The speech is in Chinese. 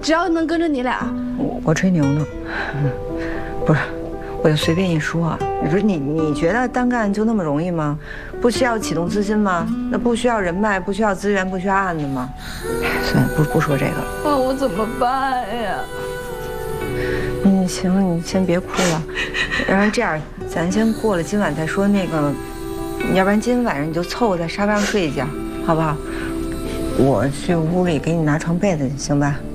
只要能跟着你俩。 我吹牛呢，不是，我就随便一说。你说你觉得单干就那么容易吗？不需要启动资金吗？那不需要人脉，不需要资源，不需要案子吗？算了，不说这个了。 那我怎么办呀？ 行，你先别哭了。要不然这样，咱先过了今晚再说那个，要不然今天晚上你就凑合在沙发上睡一觉，好不好？我去屋里给你拿床被子，行吧？